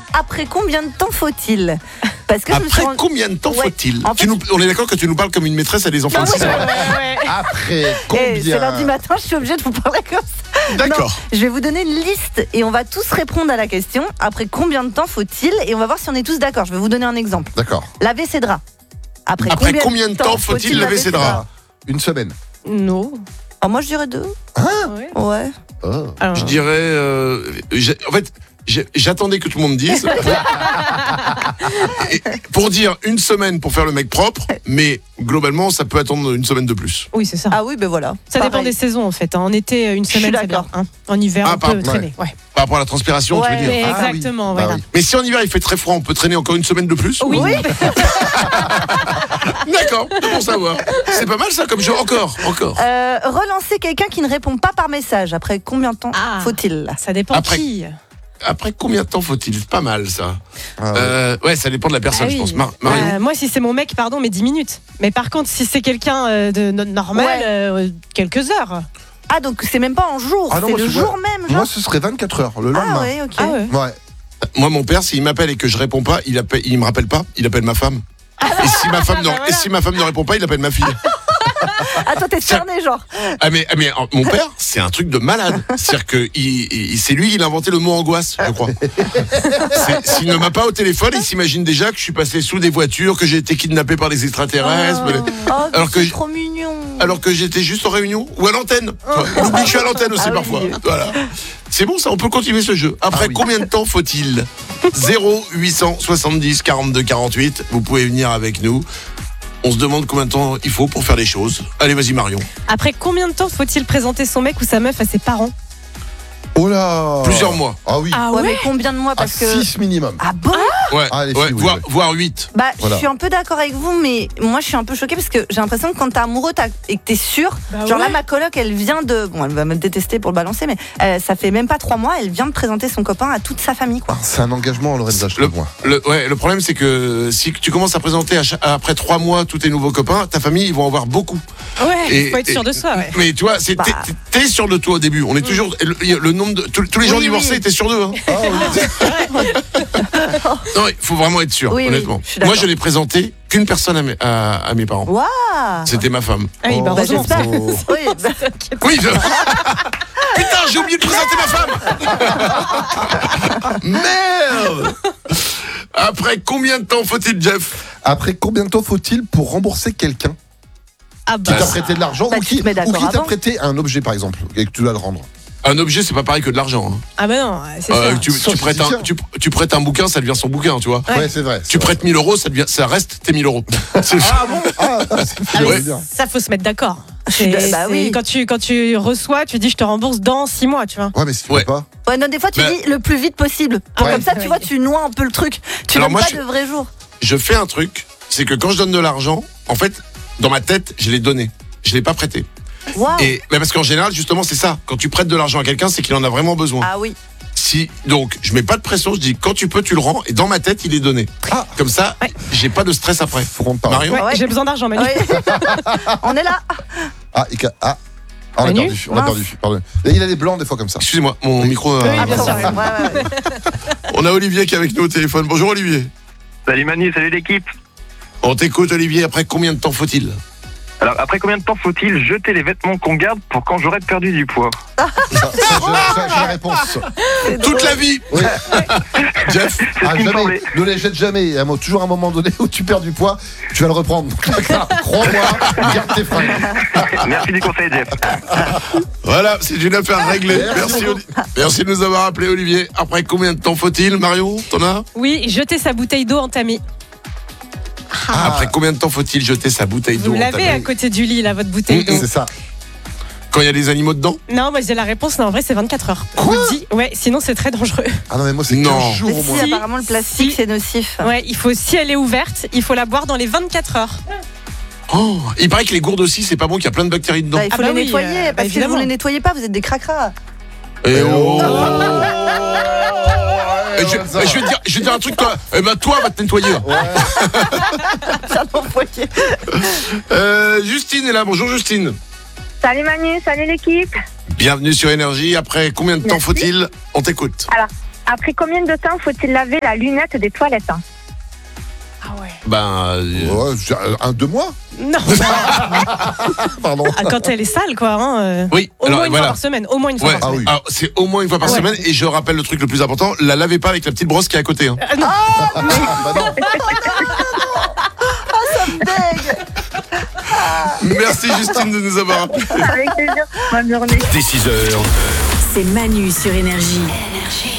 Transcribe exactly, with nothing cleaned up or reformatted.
après combien de temps faut-il ? Parce que je me suis Après rendu- combien de temps Ouais. faut-il En fait- tu nous, On est d'accord que tu nous parles comme une maîtresse à des enfants Non, de six oui, ans. ouais, ouais. Après Eh, combien c'est lundi matin, je suis obligée de vous parler comme ça. D'accord. Non, je vais vous donner une liste et on va tous répondre à la question. Après combien de temps faut-il ? Et on va voir si on est tous d'accord. Je vais vous donner un exemple. D'accord. Laver ses draps. Après, Après combien de temps faut-il laver ses draps ? Une semaine. Non. Oh, moi, je dirais deux. Ouais. Ouais. Oh. Alors, Je dirais. euh, j'ai- en fait, j'ai- j'attendais que tout le monde dise. Et pour dire une semaine pour faire le mec propre, mais globalement, ça peut attendre une semaine de plus. oui, c'est ça. Ah oui, ben voilà. Ça dépend Pareil. des saisons en fait. hein. En été, une Je suis semaine, c'est bien. d'accord. hein. En hiver, Ah, on par- peut traîner. Ouais. Par rapport à la transpiration, tu veux Ouais. dire. Mais Ah oui. exactement, Bah voilà. oui. Mais si en hiver il fait très froid, on peut traîner encore une semaine de plus ? Oui. Oui. D'accord, c'est pour savoir. C'est pas mal ça comme jeu. Encore, encore. Euh, relancer quelqu'un qui ne répond pas par message. Après combien de temps Ah. faut-il ? Ça dépend Après- qui. Après combien de temps faut-il ? Pas mal ça. Ah, ouais. Euh, ouais, ça dépend de la personne, Ah je oui. pense. Mar- Marion Euh, moi, si c'est mon mec, pardon, mais dix minutes. Mais par contre, si c'est quelqu'un euh, de no- normal, Ouais. euh, quelques heures. Ah, donc c'est même pas en jour, Ah non, c'est moi, le c'est- jour même, genre. Moi, ce serait vingt-quatre heures le Ah lendemain. ouais, ok. Ah ouais. Ouais. Moi, mon père, s'il m'appelle et que je réponds pas, il, appelle, il me rappelle pas, il appelle ma femme. Et si ma femme, ne, bah voilà. et si ma femme ne répond pas, il appelle ma fille. Ah, toi, t'es cerné, genre. Ah mais, ah, mais euh, mon père, c'est un truc de malade. C'est-à-dire que il, il- c'est lui, il a inventé le mot angoisse, je crois. C'est- S'il ne m'a pas au téléphone, il s'imagine déjà que je suis passé sous des voitures, que j'ai été kidnappé par des extraterrestres. mais- Oh, Alors que c'est j- trop mignon. Alors que j'étais juste en réunion ou à l'antenne. Tu vois, Il oublie que je suis à l'antenne aussi Ah oui. parfois. Voilà. C'est bon ça, on peut continuer ce jeu. Après Ah oui. combien de temps faut-il ? zéro huit cent soixante-dix quarante-deux quarante-huit. Vous pouvez venir avec nous. On se demande combien de temps il faut pour faire les choses. Allez, vas-y Marion. Après combien de temps faut-il présenter son mec ou sa meuf à ses parents ? Oh là. Plusieurs mois. Ah oui. Ah Ouais, ouais. mais combien de mois À Parce que. six minimum. Ah bon ? Ouais, Ah, les ouais, filles, oui, voire, ouais. voire huit. Bah, Voilà. je suis un peu d'accord avec vous, mais moi, je suis un peu choquée parce que j'ai l'impression que quand t'es amoureux t'as- et que t'es sûr. Bah genre là, ouais. ma coloc, elle vient de. Bon, elle va me détester pour le balancer, mais euh, ça fait même pas trois mois, elle vient de présenter son copain à toute sa famille, quoi. Ah, c'est un engagement, Lorenza, je te Le, le vois. le- ouais, le problème, c'est que si tu commences à présenter à chaque- après trois mois tous tes nouveaux copains, ta famille, ils vont en voir beaucoup. Ouais, Et- il faut être sûr et- de soi. Ouais. Mais tu vois, c'est, Bah. t'es, t'es sûr de toi au début. On est toujours. Le, le nombre de. Tous, tous les gens Oui, divorcés, oui. t'es sûr d'eux. Hein. Ah, oui. Non, il faut vraiment être sûr, Oui, oui, honnêtement. je suis d'accord. Moi, je n'ai présenté qu'une personne à mes, à, à mes parents. Waouh. C'était ma femme. Ah oui, bah Oh, Bah, heureusement. j'espère. Oh. Oui, bah, Oui, je- Putain, j'ai oublié de présenter ma femme. Merde. Après combien de temps faut-il, Jeff ? Après combien de temps faut-il pour rembourser quelqu'un Ah qui bah. t'a prêté de l'argent Bah, ou tu qui, te mets ou d'accord qui t'a avant. prêté un objet, par exemple, et que tu dois le rendre Un objet, c'est pas pareil que de l'argent. hein. Ah bah non, c'est Euh, ça. tu, Sauf tu prêtes si un, tiens. tu, tu prêtes un bouquin, ça devient son bouquin, tu vois. Ouais. Ouais, c'est vrai. Tu prêtes mille euros, ça, devient, ça reste tes mille euros. C'est- Ah bon Ah, c'est Ah, mais Ouais. bien. ça, faut se mettre d'accord. suis C'est- d- bah c'est- oui. Quand tu, quand tu reçois, tu dis je te rembourse dans six mois, tu vois. Ouais, mais si tu Ouais. veux pas. ouais, non, des fois, tu Bah. dis le plus vite possible. Pour Ouais. comme ça, tu Ouais. vois, tu noies un peu le truc. Tu Alors donnes moi, pas je- de vrais jours. Je fais un truc, c'est que quand je donne de l'argent, en fait, dans ma tête, je l'ai donné. Je l'ai pas prêté. Waouh. Et mais parce qu'en général, justement, c'est ça. Quand tu prêtes de l'argent à quelqu'un, c'est qu'il en a vraiment besoin. Ah oui. Si donc, je mets pas de pression, je dis quand tu peux, tu le rends. Et dans ma tête, il est donné. Ah. Comme ça, Ouais. j'ai pas de stress après. Faut qu'on te parle. Marion, Ouais, Ouais. j'ai besoin d'argent, Manu. Ouais. On est là. Ah, il ca- ah. Ah, on a Manu perdu. On a Mince. perdu. Pardon. Et il a des blancs des fois comme ça. excusez-moi, mon micro. euh, Oui, bien Attends, sûr. ouais, ouais, ouais. On a Olivier qui est avec nous au téléphone. Bonjour Olivier. Salut Manu, salut l'équipe. On t'écoute Olivier. Après combien de temps faut-il ? Alors, après combien de temps faut-il jeter les vêtements qu'on garde pour quand j'aurai perdu du poids ? Ça, ça, je- ça, j'ai la réponse. Toute la vie. Oui. Jeff. Ah, ce qui me jamais. semblait. Ne les jette jamais. Il y a toujours un moment donné où tu perds du poids, tu vas le reprendre. Donc, là, crois-moi, garde tes fringues. Merci du conseil, Jeff. Voilà, c'est une affaire réglée. Merci Merci, beaucoup. Oli- Merci de nous avoir appelé Olivier. Après combien de temps faut-il, Marion ? T'en as ? Oui, jeter sa bouteille d'eau entamée. Ah, après combien de temps faut-il jeter sa bouteille d'eau Vous l'avez entamée à côté du lit, là, votre bouteille d'eau. C'est ça. Quand il y a des animaux dedans ? Non, moi j'ai la réponse, non, en vrai c'est vingt-quatre heures. Je vous le dis, ouais, sinon c'est très dangereux. Ah non, mais moi, c'est Non. quinze jours Mais au si, moins. Si. apparemment, le plastique, Si. c'est nocif. Ouais, il faut, si elle est ouverte, il faut la boire dans les vingt-quatre heures. Oh, il paraît que les gourdes aussi, c'est pas bon, qu'il y a plein de bactéries dedans. Bah, il faut Ah bah les oui, nettoyer, euh, bah, parce que si évidemment. vous les nettoyez pas, vous êtes des cracras. Eh oh. Eh, Eh, je, Lorenza. eh, je vais te dire, je vais te dire un truc, toi. Eh ben, toi, va te nettoyer. Ça m'envoyait. Euh, Justine est là. Bonjour, Justine. Salut Manu, salut l'équipe. Bienvenue sur Énergie. Après combien de temps Merci. faut-il ? On t'écoute. Après combien de temps faut-il laver la lunette des toilettes? Ah ouais. Ben, euh, Ouais, j'ai- un, deux mois Non. Pardon. Ah, quand elle est sale, quoi. Hein, euh, oui. Au alors, moins une voilà. fois par semaine. Au moins une fois Ouais. par Ah semaine. oui. Alors, c'est au moins une fois par Ouais. semaine et je rappelle le truc le plus important, la lavez pas avec la petite brosse qui est à côté. Hein. Ah, non. Bah non. Merci Justine de nous avoir appelé. Avec plaisir. Bonne journée. Dès six heures. C'est Manu sur Énergie.